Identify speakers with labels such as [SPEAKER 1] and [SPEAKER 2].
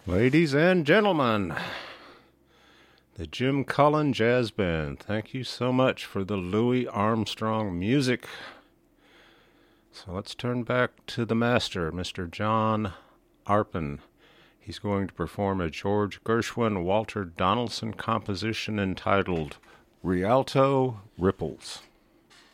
[SPEAKER 1] Ladies and gentlemen, the Jim Cullen Jazz Band. Thank you so much for the Louis Armstrong music. So let's turn back to the master, Mr. John Arpin. He's going to perform a George Gershwin Walter Donaldson composition entitled Rialto Ripples.